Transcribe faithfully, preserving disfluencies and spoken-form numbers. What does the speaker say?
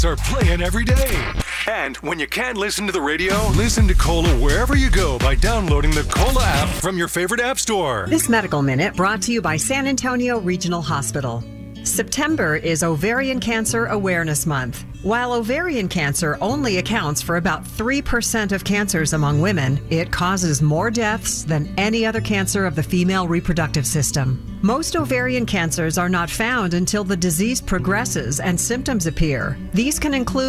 are playing every day. And when you can't listen to the radio, listen to Cola wherever you go by downloading the Cola app from your favorite app store. This Medical Minute brought to you by San Antonio Regional Hospital. September is Ovarian Cancer Awareness Month. While ovarian cancer only accounts for about three percent of cancers among women, it causes more deaths than any other cancer of the female reproductive system. Most ovarian cancers are not found until the disease progresses and symptoms appear. These can include